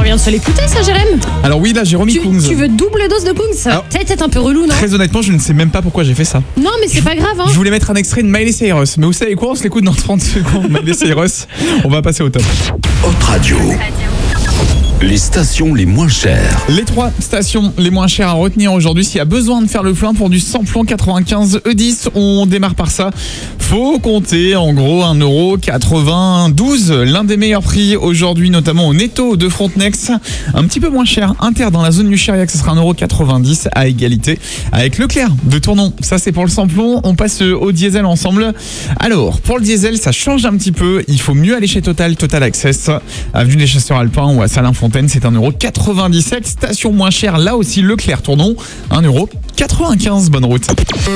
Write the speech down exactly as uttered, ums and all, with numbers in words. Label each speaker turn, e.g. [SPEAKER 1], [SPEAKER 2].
[SPEAKER 1] vient de se l'écouter, ça, Jérém.
[SPEAKER 2] Alors oui, là j'ai remis
[SPEAKER 1] Tu,
[SPEAKER 2] Kungs.
[SPEAKER 1] tu veux double dose de Kungs?
[SPEAKER 2] Alors,
[SPEAKER 1] C'est peut-être un peu relou, non?
[SPEAKER 2] Très honnêtement, je ne sais même pas pourquoi j'ai fait ça.
[SPEAKER 1] Non, mais c'est pas grave, hein.
[SPEAKER 2] Je voulais mettre un extrait de Miley Cyrus, mais vous savez quoi, on se l'écoute dans trente secondes. Miley Cyrus, on va passer au top.
[SPEAKER 3] Hot Radio. Les stations les moins chères.
[SPEAKER 2] Les trois stations les moins chères à retenir aujourd'hui, s'il y a besoin de faire le plein pour du samplon quatre-vingt-quinze E dix, on démarre par ça. Faut compter en gros un euro quatre-vingt-douze, l'un des meilleurs prix aujourd'hui, notamment au Netto de Frontenex. Un petit peu moins cher, Inter dans la zone du Chériac, ce sera un euro quatre-vingt-dix à égalité avec Leclerc de Tournon. Ça c'est pour le samplon, on passe au diesel ensemble. Alors, pour le diesel, ça change un petit peu, il faut mieux aller chez Total, Total Access, avenue des Chasseurs Alpins ou à Salins-Fontaine, c'est un euro quatre-vingt-dix-sept. Station moins chère, là aussi Leclerc Tournon, un euro quatre-vingt-quinze. Bonne route.